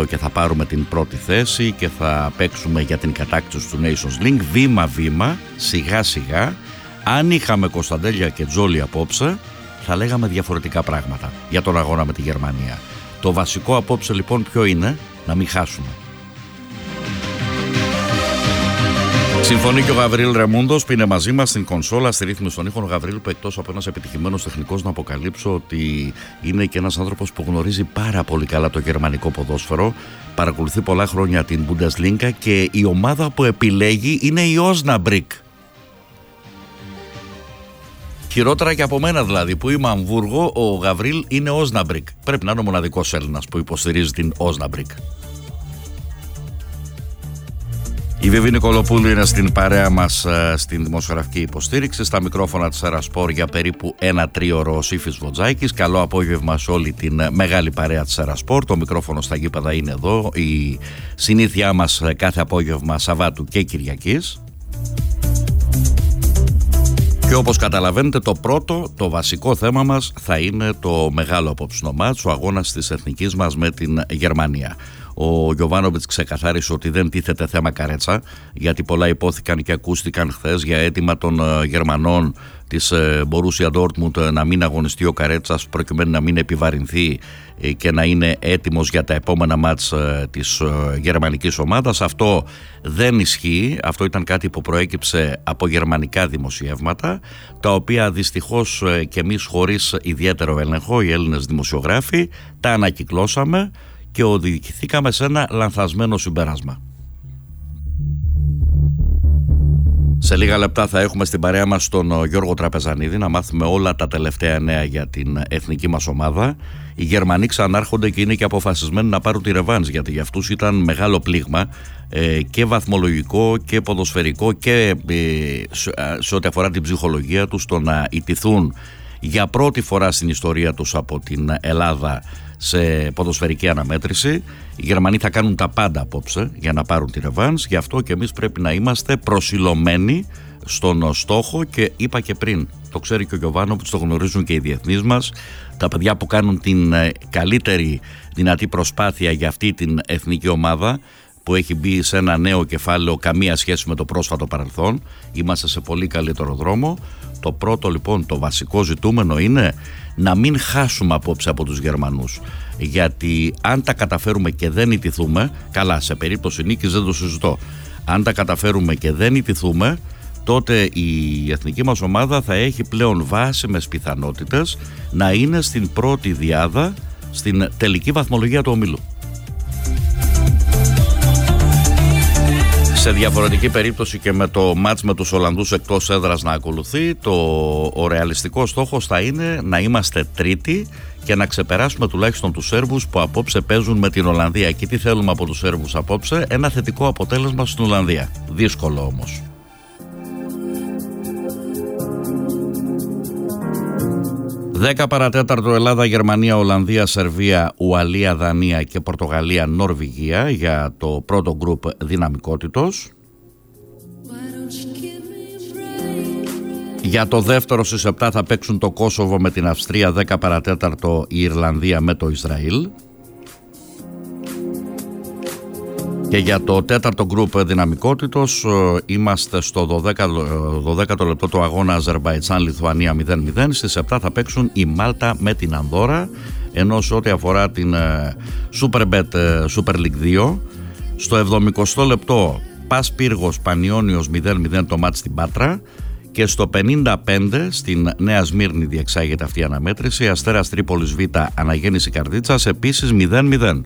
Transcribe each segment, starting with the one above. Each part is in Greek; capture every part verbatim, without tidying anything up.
όμιλο και θα πάρουμε την πρώτη θέση και θα παίξουμε για την κατάκτηση του Nations League βήμα-βήμα, σιγά-σιγά. Αν είχαμε Κωνσταντέλια και Τζόλι απόψε, θα λέγαμε διαφορετικά πράγματα για τον αγώνα με τη Γερμανία. Το βασικό απόψε λοιπόν ποιο είναι? Να μην χάσουμε. Συμφωνεί και ο Γαβρίλ Ρεμούντος που είναι μαζί μας στην κονσόλα, στη ρύθμιση των ήχων. Ο Γαβρίλ που εκτός από ένας επιτυχημένος τεχνικός, να αποκαλύψω ότι είναι και ένας άνθρωπος που γνωρίζει πάρα πολύ καλά το γερμανικό ποδόσφαιρο. Παρακολουθεί πολλά χρόνια την Bundesliga και η ομάδα που επιλέγει είναι η Osnabrück. Χειρότερα και από μένα δηλαδή που είμαι Αμβούργο, ο Γαβρίλ είναι Osnabrück. Πρέπει να είναι ο μοναδικός Έλληνας που υποστηρίζει την Osnabrück. Η Βιβί Νικολοπούλου είναι στην παρέα μας στην δημοσιογραφική υποστήριξη. Στα μικρόφωνα της Σερασπορ για περίπου ένα τρίωρο ο Σύφης Βοτζάκης. Καλό απόγευμα σε όλη την μεγάλη παρέα της Σερασπορ. Το μικρόφωνο στα γήπεδα είναι εδώ. Η συνήθειά μας κάθε απόγευμα Σαββάτου και Κυριακής. Και όπως καταλαβαίνετε, το πρώτο, το βασικό θέμα μας θα είναι το μεγάλο απόψινο μάτς, ο αγώνας της εθνικής μας με την Γερμανία. Ο Γιοβάνοβιτς ξεκαθάρισε ότι δεν τίθεται θέμα καρέτσα, γιατί πολλά υπόθηκαν και ακούστηκαν χθες για αίτημα των Γερμανών της Μπορούσια Ντόρτμουντ να μην αγωνιστεί ο Καρέτσας προκειμένου να μην επιβαρυνθεί και να είναι έτοιμος για τα επόμενα μάτς της γερμανικής ομάδας. Αυτό δεν ισχύει. Αυτό ήταν κάτι που προέκυψε από γερμανικά δημοσιεύματα, τα οποία δυστυχώς και εμείς χωρίς ιδιαίτερο έλεγχο, οι Έλληνες δημοσιογράφοι, τα ανακυκλώσαμε και οδηγηθήκαμε σε ένα λανθασμένο συμπέρασμα. Σε λίγα λεπτά θα έχουμε στην παρέα μας τον Γιώργο Τραπεζανίδη να μάθουμε όλα τα τελευταία νέα για την εθνική μας ομάδα. Οι Γερμανοί ξανάρχονται και είναι και αποφασισμένοι να πάρουν τη ρεβάνς, γιατί για αυτούς ήταν μεγάλο πλήγμα και βαθμολογικό και ποδοσφαιρικό και σε ό,τι αφορά την ψυχολογία τους, το να ιτηθούν για πρώτη φορά στην ιστορία τους από την Ελλάδα σε ποδοσφαιρική αναμέτρηση. Οι Γερμανοί θα κάνουν τα πάντα απόψε για να πάρουν τη ρεβάνς. Γι' αυτό και εμείς πρέπει να είμαστε προσιλωμένοι στον στόχο. Και είπα και πριν, το ξέρει και ο Γιοβάνοβιτς, το γνωρίζουν και οι διεθνείς μας, τα παιδιά που κάνουν την καλύτερη δυνατή προσπάθεια για αυτή την εθνική ομάδα που έχει μπει σε ένα νέο κεφάλαιο, καμία σχέση με το πρόσφατο παρελθόν. Είμαστε σε πολύ καλύτερο δρόμο. Το πρώτο λοιπόν, το βασικό ζητούμενο είναι να μην χάσουμε απόψε από τους Γερμανούς, γιατί αν τα καταφέρουμε και δεν ιτηθούμε, καλά, σε περίπτωση νίκης δεν το συζητώ, αν τα καταφέρουμε και δεν ιτηθούμε, τότε η εθνική μας ομάδα θα έχει πλέον βάσιμες πιθανότητες να είναι στην πρώτη διάδα στην τελική βαθμολογία του ομίλου. Σε διαφορετική περίπτωση και με το μάτς με τους Ολλανδούς εκτός έδρας να ακολουθεί, το, ο ρεαλιστικός στόχος θα είναι να είμαστε τρίτοι και να ξεπεράσουμε τουλάχιστον τους Σέρβους που απόψε παίζουν με την Ολλανδία. Και τι θέλουμε από τους Σέρβους απόψε? Ένα θετικό αποτέλεσμα στην Ολλανδία. Δύσκολο όμως. δέκα παρατέταρτο Ελλάδα, Γερμανία, Ολλανδία, Σερβία, Ουαλία, Δανία και Πορτογαλία, Νορβηγία για το πρώτο γκρουπ δυναμικότητος. Για το δεύτερο στις επτά θα παίξουν το Κόσοβο με την Αυστρία, δέκα παρατέταρτο η Ιρλανδία με το Ισραήλ. Και για το τέταρτο γκρουπ δυναμικότητος είμαστε στο δωδέκατο λεπτό του αγώνα Αζερμπαϊτζάν-Λιθουανία μηδέν μηδέν. Στις επτά θα παίξουν η Μάλτα με την Ανδόρα, ενώ σε ό,τι αφορά την Superbet Super League δύο, στο εβδομηκοστό λεπτό Πας Πύργος Πανιώνιος μηδέν μηδέν το μάτς στην Πάτρα, και στο πενήντα πέντε στην Νέα Σμύρνη διεξάγεται αυτή η αναμέτρηση, Αστέρας Τρίπολης Β Αναγέννηση Καρδίτσας επίσης μηδέν μηδέν.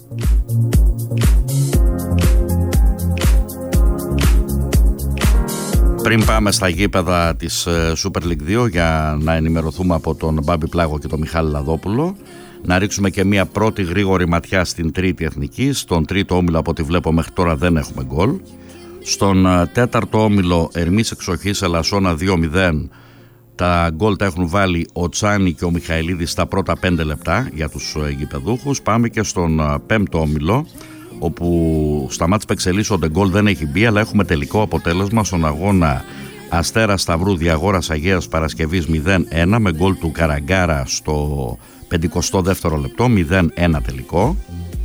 Πριν πάμε στα γήπεδα της Super League δύο για να ενημερωθούμε από τον Μπάμπη Πλάγο και τον Μιχάλη Λαδόπουλο, να ρίξουμε και μια πρώτη γρήγορη ματιά στην τρίτη εθνική. Στον τρίτο όμιλο, από ό,τι βλέπω μέχρι τώρα δεν έχουμε γκολ. Στον τέταρτο όμιλο, Ερμής Εξοχής Ελασσόνα δύο μηδέν. Τα γκολ τα έχουν βάλει ο Τσάνι και ο Μιχαηλίδης στα πρώτα πέντε λεπτά για τους γηπεδούχους. Πάμε και στον πέμπτο όμιλο, όπου στα μάτς που εξελίσσονται γκολ δεν έχει μπει, αλλά έχουμε τελικό αποτέλεσμα στον αγώνα Αστέρα Σταυρού Διαγόρας Αγίας Παρασκευής μηδέν ένα με γκολ του Καραγκάρα στο πενηκοστό δεύτερο λεπτό, μηδέν ένα τελικό.